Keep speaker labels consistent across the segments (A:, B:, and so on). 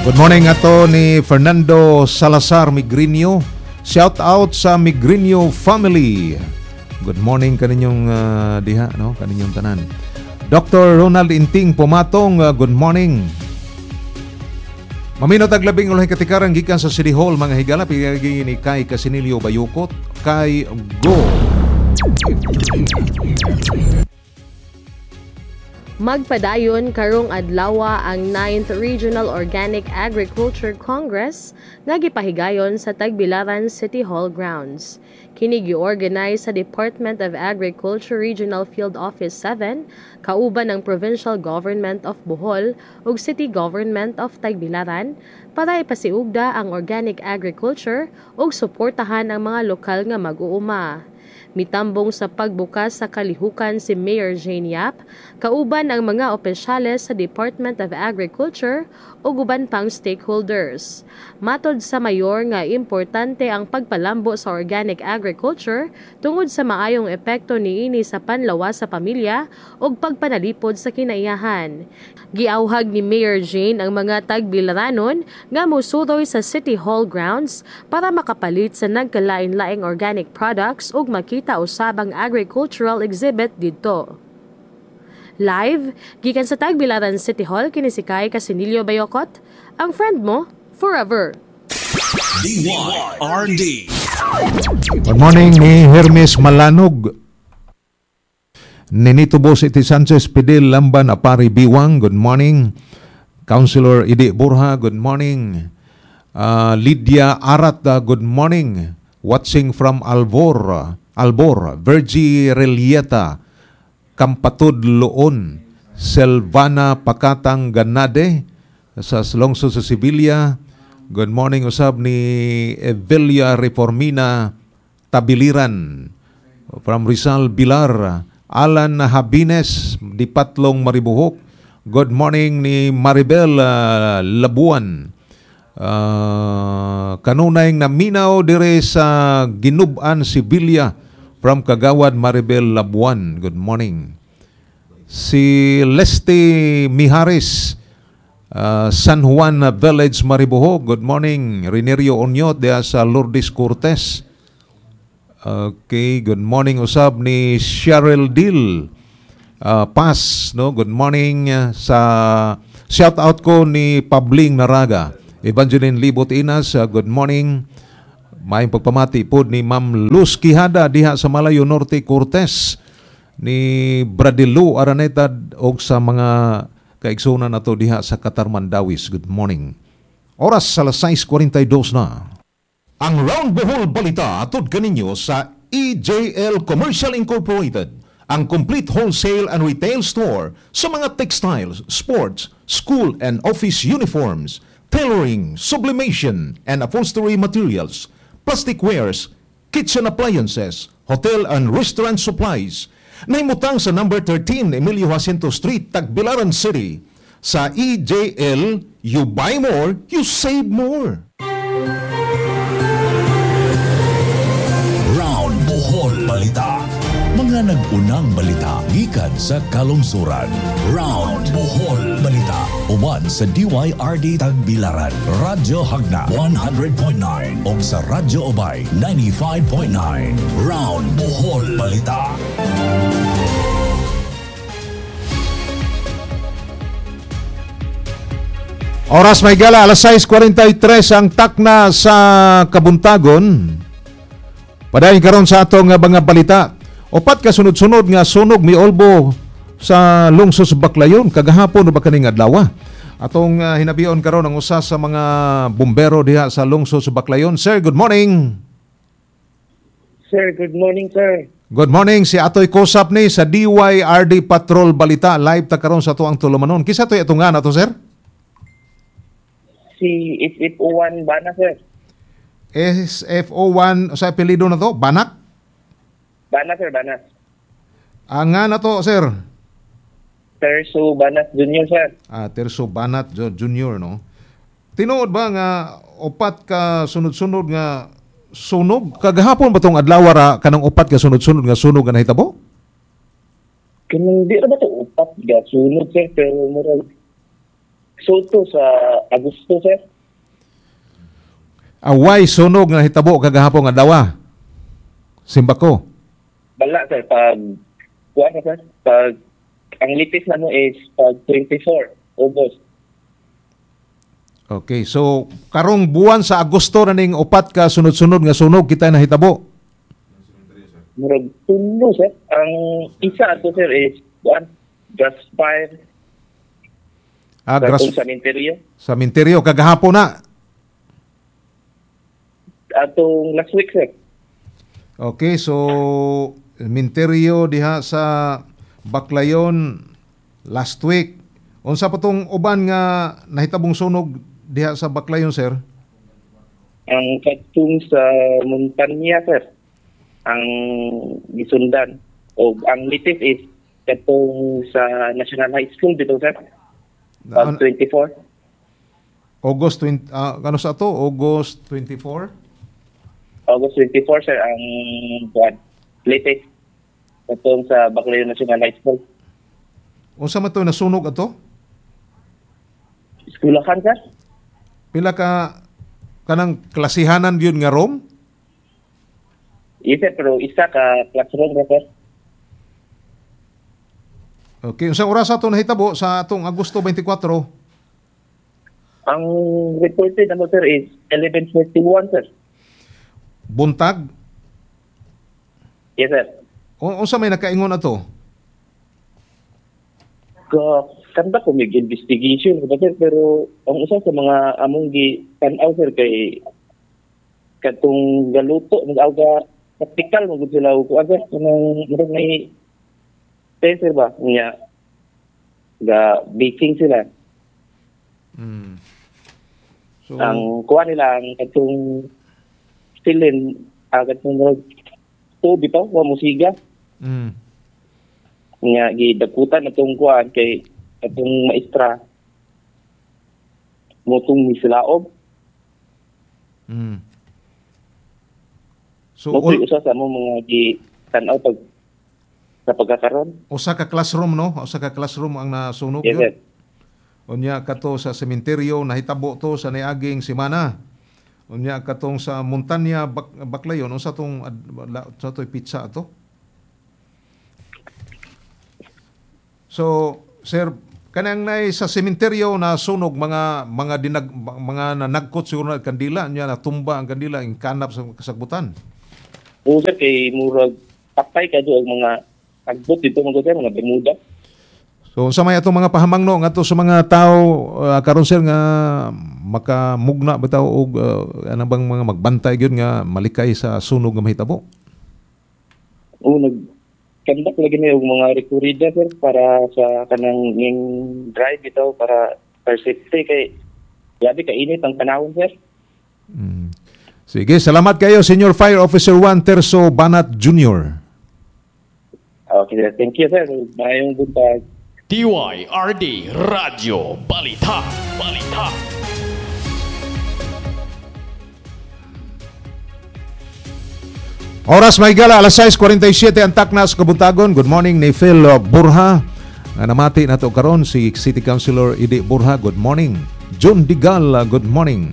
A: Good morning ato ni Fernando Salazar Migrinio. Shout out sa Migrinio family. Good morning kaninyong diha, no? Kaninyong tanan. Dr. Ronald Inting Pumatong, good morning. Maminot ang labing ulah katikaran gikan sa City Hall mga higala pigagi ni Kay Casinilio Bayukot. Kay go.
B: Magpadayon karong adlaw ang 9th Regional Organic Agriculture Congress nga gipahigayon sa Tagbilaran City Hall grounds. Kini gi-organize sa Department of Agriculture Regional Field Office 7 kauban ng Provincial Government of Bohol ug City Government of Tagbilaran para ipasiugda ang organic agriculture ug suportahan ang mga lokal nga mag-uuma. Mitambong sa pagbukas sa kalihukan si Mayor Jane Yap, kauban ang mga opisyales sa Department of Agriculture o uban pang stakeholders. Matod sa mayor nga importante ang pagpalambo sa organic agriculture tungod sa maayong epekto niini sa panlawas sa pamilya o pagpanalipod sa kinaiyahan. Giauhag ni Mayor Jane ang mga Tagbilaranon nga musuroy sa City Hall grounds para makapalit sa nagkalain-laing organic products ug makita usabang agricultural exhibit didto. Live, gikan sa Tagbilaran City Hall, kini si Kay Casinilio Bayokot, ang friend mo forever.
C: DYRD.
A: Good morning ni Hermes Malanog. Ninito Boss Iti Sanchez Pidil Lamban Apari Biwang, good morning. Councilor Idi Burha, good morning. Lydia Arat, good morning. Watching from Albor, Virgie Relieta, Kampatud Loon, Selvana Pakatang Ganade, sa Longso sa Sibilia. Good morning usab ni Evelia Reformina Tabiliran, from Rizal Bilar. Alan Habines, di Patlong Maribuhok. Good morning ni Maribel Labuan. Kanunay na minaw dire sa Ginuban, Sibilia, from Kagawad Maribel Labuan. Good morning. Si Leste Miharis, San Juan Village, Maribohog. Good morning. Rinerio Onyot dia sa Lourdes Cortez. Okay, good morning usab ni Cheryl Dill Pas, no? Good morning sa shout out ko ni Pabling Naraga. Evangeline Libot Inas, good morning. May pagpamati po ni Ma'am Luz Quijada diha sa Malayo Norte Cortez, ni Bradilu Araneta og sa mga kaigsunan nato diha sa Katarman Dawis. Good morning. Oras sa 6:42 na. Ang Round Bohol Balita atod kaninyo sa EJL Commercial Incorporated, ang complete wholesale and retail store sa mga textiles, sports, school and office uniforms, tailoring, sublimation and upholstery materials, plastic wares, kitchen appliances, hotel and restaurant supplies. Nahimutang sa number 13 Emilio Jacinto Street, Tagbilaran City. Sa EJL, you buy more, you save more.
C: Round Bohol Balita. Mga nag-unang balita gikan sa kalungsuran. Round Bohol Balita. Uban sa DYRD Tagbilaran, Radyo Hagna 100.9 o sa Radyo Obay 95.9. Round Bohol Balita.
A: Oras may gala, alas 6:43 ang takna sa Kabuntagon. Padayon karon sa atong mga balita. Opat ka sunod-sunod nga sunog miolbo sa lungsod sa Baclayon kagahapon o ba kaning adlaw. Atong hinabion karon ang usa sa mga bumbero diha sa lungsod sa Baclayon. Sir, good morning.
D: Sir, good morning, sir.
A: Good morning, si Atoy Kosap ni sa DYRD Patrol Balita. Live ta karon sa tuang tulumanon. Kisa to'y atungan ato, sir?
D: Si SF01 Bana, sir.
A: SF01, sa apelido na to? Banak?
D: Bana, sir, Banas.
A: Ang nga na to, sir?
D: Terso Banas Jr., sir.
A: Terso Banat Jr., no? Tinuod ba nga upat ka sunod-sunod nga sunog? Kagahapon ba itong adlaw ra kanang upat ka sunod-sunod nga sunog nga nahitabo?
D: Kanang di na ba ito upat ga sunod, sir? Pero Soto sa Agosto, sir.
A: Away sunog na hitabo kagahapon nga dawa. Simbako.
D: Bala, sir. Kuha na, sir. Ang litis na mo is pag 24 August.
A: Okay, so karong buwan sa Agosto na ning upat ka sunod-sunod nga sunog kita nahitabo.
D: Murag tulo, sir. Ang isa ato, sir, is gas fire
A: Gras
D: sa cemetery.
A: sa minteryo kagahapon na.
D: Atong last week, sir.
A: Okay, so minteryo diha sa Baclayon last week. Unsa pa tong uban nga nahitabong sunog diha sa Baclayon, sir?
D: Ang katong sa Montanya, sir. Ang gisundan. O ang litis is katong sa National High School dito, sir. Pag 24.
A: August 20, ano sa to? August 24?
D: August 24, sir, ang latest katong sa Baclayon National High School.
A: Unsa man to nasunog ato?
D: Skulakan, sir?
A: Pila ka kanang klasihanan yun nga room?
D: Yes, sir, pero isa ka classroom, sir.
A: Okay, unsang oras ato nahitabo sa atong Agosto 24?
D: Ang reported naman, sir, is 11:41, sir.
A: Buntag?
D: Yes, sir.
A: Unsa may nakaingon ato?
D: Kanda ko may investigation, sir, pero ang isa sa mga among gi-tanaw, sir, kay katong galuto, mag-aga practical, magod sila ko, sir, kanang may sir ba, niya, baking sila.
A: So,
D: Ang kuha nila, ang katong stilin, katong tubi pa, musiga.
A: mm,
D: Nga gidakutan atong kuan kay atong maestra motong misilaob.
A: mm. So,
D: Motoy usa sa among mga gi-tan-aw pag sa pagkakaroon.
A: usa ka classroom, no? Usa ka classroom ang nasunog
D: Yes,
A: yun.
D: sir.
A: Unya kato sa sementeryo nahitabo to sa niaging semana. Unya katong sa Montanya Baclayon unsa tong sa to'y pizza ato? So, sir, kanang nay sa sementeryo na sunog mga nanagkot siguro na kandila nya natumba ang kandila ing kanap sa kasagbutan.
D: Oo, sir, kay murag patay ka ang mga agbot dito mga Bermuda.
A: So unsa may atong mga pahamangno ngadto sa mga tao karon sir nga makamugna bitaw og ano bang mga magbantay gyud nga malikay sa sunog nga mahitabo?
D: Oo, nagkandak lagi na yung mga rekurida, sir, para sa kanang yung drive ito para safety kay grabe ka init ang panahon, sir.
A: Mm. Sige, salamat kayo Senior Fire Officer 1 Terso Banat Jr.
D: Okay, sir. Thank you, sir. Mayong buntag.
C: DYRD Radio Balita. Balita.
A: Oras may gala, alas 6:47 ang taknas kabuntagon. Good morning ni Phil Burha. Namati nato karon si City Councilor Idi Burha. Good morning. John Digal, good morning.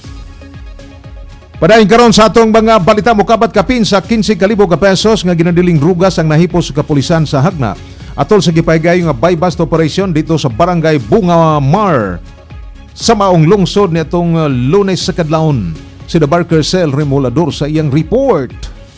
A: Padayon karon sa atong mga balita mokabat kapin sa 15,000 ka pesos nga ginadiling rugas ang nahipos sa kapulisan sa Hagna. Atol sa gipaygayo nga buy-bust operation dito sa Barangay Bungamar sa maong lungsod nitong Lunes sa kadlawon. Si The Barker Cell Remulador sa iyang report.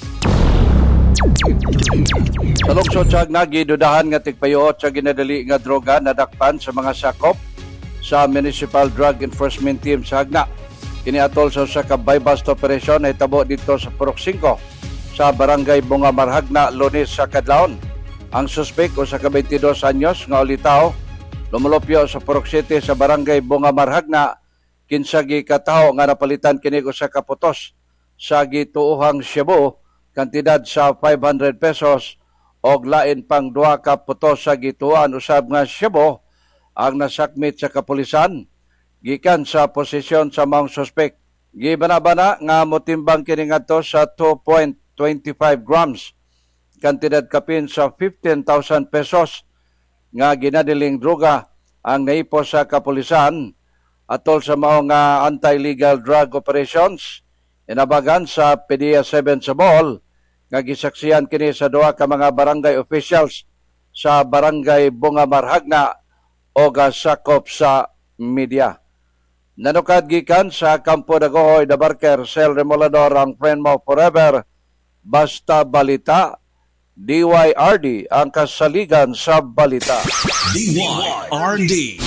E: Sa lungsod sa Hagna, gidudahan nga tigpayuot sa ginadali nga droga nadakpan sa mga sakop sa Municipal Drug Enforcement Team sa Hagna. Kiniatol sa usa ka buy-bust operation ay tabo dito sa Purok 5 sa Barangay Bungamar, Hagna, Lunes sa kadlawon. Ang suspek o sa 22 anyos nga ulitaw lumulupyo sa Purok City sa Barangay Bungamar, Hagna, kinsa gikataho nga napalitan kini usa ka putos sa gituohang Cebu kantidad sa 500 pesos og lain pang duha ka putos sa gituan usab nga Cebu ang nasakmit sa kapulisan gikan sa posisyon sa maong suspek. Gibanabana nga motimbang kini ngadto sa 2.25 grams kantidad kapin sa 15,000 pesos nga ginadiling droga ang naipo sa kapulisan atol sa mga anti-legal drug operations inabagan sa PDEA 7 sa Bohol nga gisaksihan kini sa duha ka mga barangay officials sa barangay Bungamar Hagna o gasakop sa media. Nanukad gikan sa Campo Dagohoy, Dabarker, Sel Remolador ang Friend Mo Forever, Basta Balita, DYRD ang kasaligan sa balita.
C: DYRD.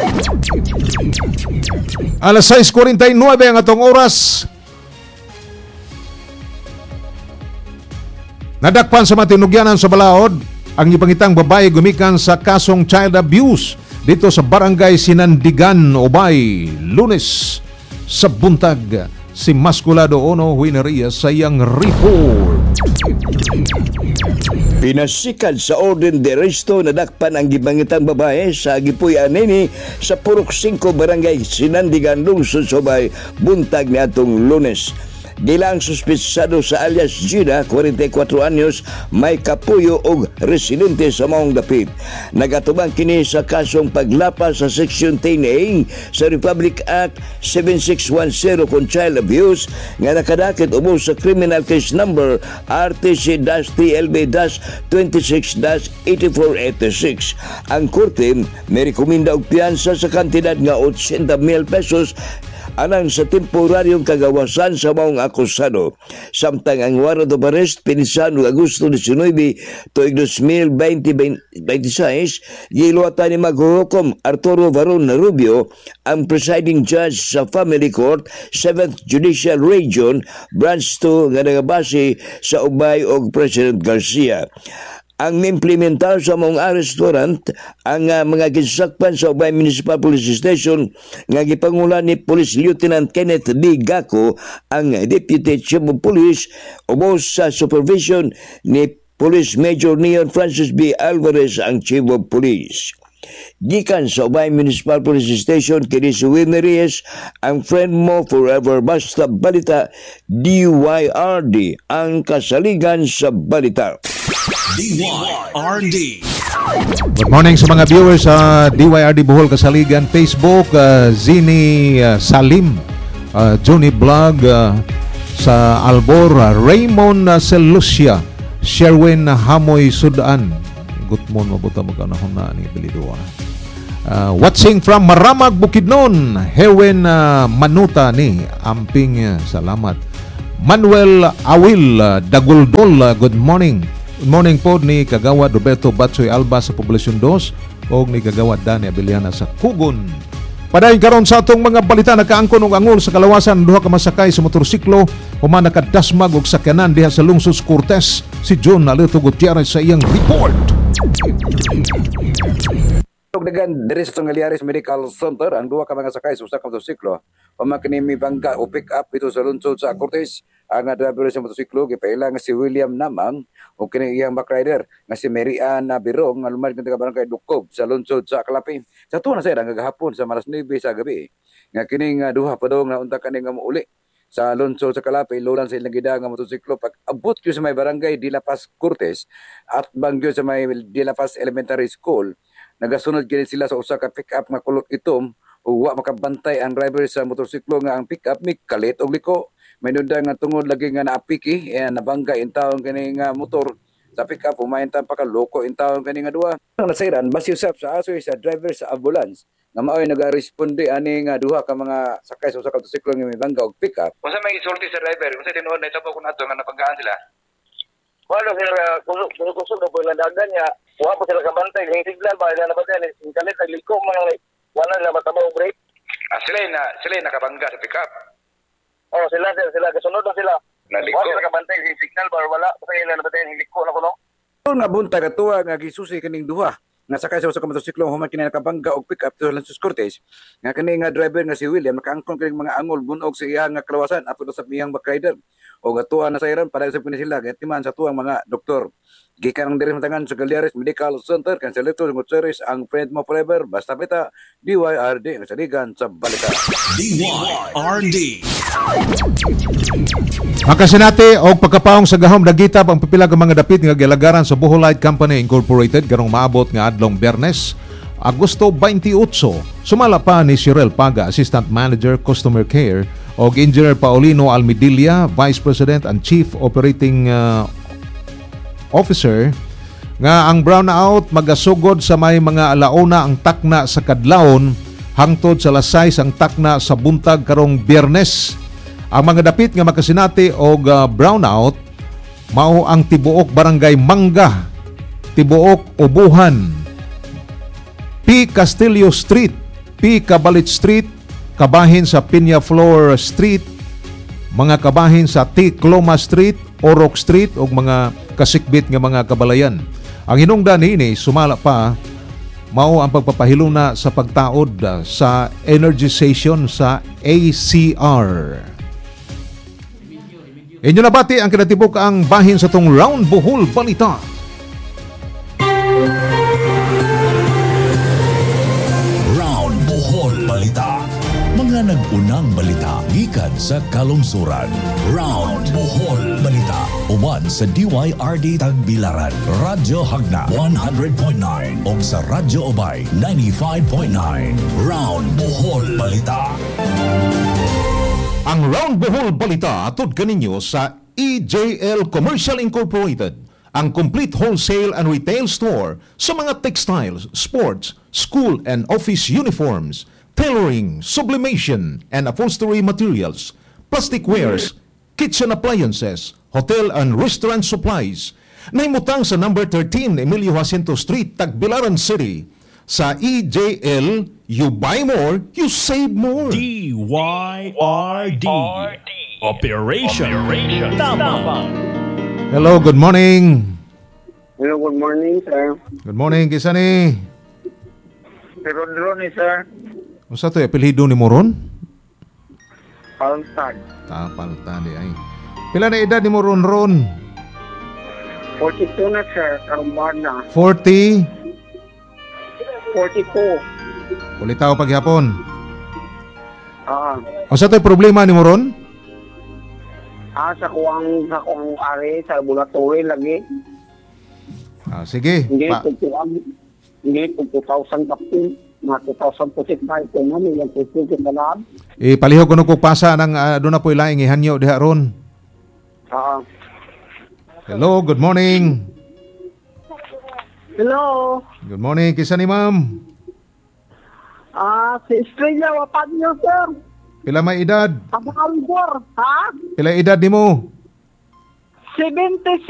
A: Alas 6:49 ang atong oras. Nadakpan sa matinugyanan sa Balaod ang ipangitang babae gumikan sa kasong child abuse dito sa Barangay Sinandigan, Ubay, Lunes sa buntag. Si Masculado Ono Huineria sa iyang report.
F: Pinasikad sa orden de arresto na dakpan ang gibangitang babae sa Gipuy Anini sa Purok 5 Barangay Sinandigan, Lungsod Subay, buntag ni atong Lunes. Gilang suspetsado sa alias Gina, 44 anyos, may kapuyo o residente sa maong dapit. Nagatubang kini sa kasong paglapas sa Section 10A sa Republic Act 7610 kung child abuse nga nakadakit ubos sa criminal case number RTC-TLB-26-8486. Ang korte may rekomenda og piyansa sa kantidad nga 80,000 pesos anang sa temporaryong kagawasan sa maong akusado. Samtang ang warrant of arrest pinisan noong Agosto 19 tuig 2026, giluwatan ni maghuhukom Arturo Varon Rubio, ang presiding judge sa Family Court 7th Judicial Region, Branch 2 nga nagabase sa Ubay o President Garcia. Ang implementar sa mong arrest warrant ang mga gisakpan sa Ubay Municipal Police Station nga gipangulan ni Police Lieutenant Kenneth D. Gaco, ang Deputy Chief of Police, ubos sa supervision ni Police Major Neon Francis B. Alvarez, ang Chief of Police. Gikan sa Ubay Municipal Police Station kini si Wilmer Reyes, ang Friend Mo Forever, Basta Balita, DYRD ang kasaligan sa balita.
C: DYRD.
A: Good morning sa mga viewers sa DYRD Bohol Kasaligan Facebook, Zini Salim, Johnny Vlog sa Albor, Raymond Celucia, Sherwin Hamoy Sudan. Good morning, mabuta magkanahon na ni Bilidua. Watching from Maramag, Bukidnon, Herwin Manuta ni Amping, salamat. Manuel Awil Daguldol, good morning. Good morning po ni Kagawad Roberto Batsoy Alba sa Poblasyon 2 o ni Kagawad Dani Abiliana sa Kugon. Padayon karon sa atong mga balita, nakaangkon og angol sa kalawasan duha ka masakay sa motorsiklo human nakadasmag og sakyanan diha sa lungsod Cortes. Si John Alito Gutierrez sa iyang report.
E: Dagan diri sa Tungaliares Medical Center ang duha ka mga sakay sa usa ka motorsiklo pamakinimi bangga o pick up ito sa lungsod sa Cortes. Ang driver sa motorsiklo gipaila nga si William Namang o kini iyang backrider nga si Marian Birong nga lumad nga barangay Dukob sa lungsod sa Kalapi. Sa tuwa na sa gagahapon sa alas 9 sa gabi nga kini nga duha pa daw nga unta kani nga muuli sa lungsod sa Kalapi, lulan sa ilang gida nga motorsiklo pag abot gyud sa may barangay Dilapas Cortes at bangyo sa may Dilapas Elementary School. Nagasunod gid sila sa usa ka pick-up nga kulot itom ug wa makabantay ang driver sa motorsiklo nga ang pick-up kalit og liko. May nunda nga tungod lagi nga naapiki nabangga in taon kani nga motor sa pick-up umahintan pa ka loko in taon kani nga duha. Ang nasairan basi usab sa asoy sa driver sa ambulance nga maoy nagaresponde ani nga duha ka mga sakay sa usa ka motorsiklo nga may bangga og pick-up.
G: Unsa may isulti sa driver? Unsa tinuod na itapaw kun ato nga napanggaan sila? Wala sila kusog na po ilang dagan niya. Wala po sila kabantay. Yung signal ba? Ilan na ba tayo? Yung kalit, nagliko mga wala na matama o break. Sila yung nakabangga sa pick-up? Oo, sila. Kasunod na sila. Naliko. Wala sila kabantay. Yung signal ba? Wala. Kasi ilan na ba tayo? Yung liko na kuno.
E: Ito nga buntag atuwa nga gisusi kaning duha. Nga sakay sa usa ka motorsiklo human kini nakabangga og pick-up to Lansus Cortes. Nga kani nga driver nga si William nakaangkon kini mga angol bunog sa iyang nga kalawasan apod sa iyang backrider. O gatuan na sa iran para sa sila gatiman sa tuwang mga doktor. Gikan ang diri matangan sa Galiares Medical Center Cancelito Gutierrez ang Friend Mo Forever Basta Beta DYRD ang saligan sa balita.
C: DYRD.
A: Makasinati og pagkapaong sa gahom dagitap ang pipila ka mga dapit nga gilagaran sa Bohol Light Company Incorporated karong maabot nga adlong Biyernes Agosto 28. Sumala pa ni Cheryl Paga, Assistant Manager Customer Care, o Engineer Paulino Almedilla, Vice President and Chief Operating Officer, nga ang brownout magasugod sa may mga alauna ang takna sa kadlawon hangtod sa alas 6 ang takna sa buntag karong Biyernes. Ang mga dapit nga makasinati og brownout mao ang tibuok Barangay Mangga, tibuok Ubuhan, P. Castillo Street, P. Cabalit Street, kabahin sa Peñaflor Street, mga kabahin sa T. Cloma Street, Orok Street ug mga kasikbit nga mga kabalayan. Ang hinungdan niini sumala pa mao ang pagpapahiluna sa pagtaod sa energization sa ACR. Inyo nabati ang kinatibuk ang bahin sa tong Round Bohol Balita.
C: Round Bohol Balita. Mga nag-unang balita gikan sa kalungsuran. Round Bohol Balita. Uban sa DYRD Tagbilaran, Radyo Hagna 100.9 ug sa Radyo Obay 95.9. Round Bohol Balita.
A: Ang Round Bohol Balita atod kaninyo sa EJL Commercial Incorporated, ang complete wholesale and retail store sa mga textiles, sports, school and office uniforms, tailoring, sublimation and upholstery materials, plastic wares, kitchen appliances, hotel and restaurant supplies. Nahimutang sa number 13 Emilio Jacinto Street, Tagbilaran City. Sa EJL, you buy more, you save more.
H: DYRD Operation Tama.
A: Hello, good morning.
I: Hello, good morning, sir.
A: Good morning, kisa ni?
I: Si Rodron, sir.
A: Usa to apelyido ni Moron?
I: Paltad.
A: Tapalta di ay. Pila na edad ni Moron ron?
I: 42 na, sir. Karumana.
A: 40?
I: 42.
A: Ulitaw paghapon.
I: Ah,
A: Usa to problema ni Moron?
I: sa kuwang ari sa laboratory lagi.
A: Sige.
I: Hindi ko 2,000 kapin. Mga 2,045 ko namin yung pupukin na lang.
A: Palihog ko nung pasa ng doon na po ilaing ihanyo diha ron. Hello, good morning.
I: Hello.
A: Good morning, kisa ni ma'am?
I: Si Estrella Wapanyo, sir.
A: Pila may edad?
I: Ang Albor, ha?
A: Pila edad ni mo?
I: 76.